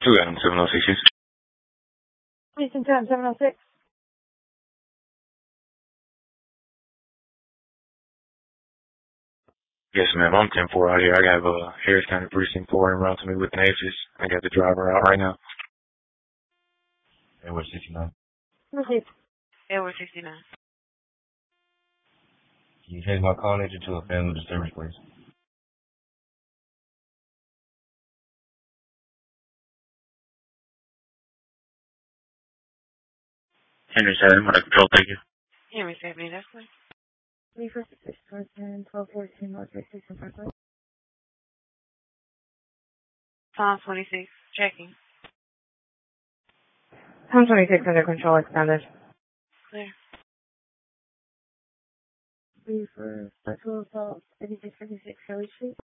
Two Adam 7066. Houston 706. Yes, ma'am. I'm 10-4 out here. I have Harris County Precinct 4 en route to me with Natchez. I got the driver out right now. Edward 69. Received. Edward 69. Can you change my call agent to a family disturbance, please? Henry 7, what I control, thank you. Henry 70, that's right. 346, 410, 1214, Northwest 655. Tom 26, checking. Tom 26 under control, extended. Clear. 3 for sexual assault, 5656 Kelly Street.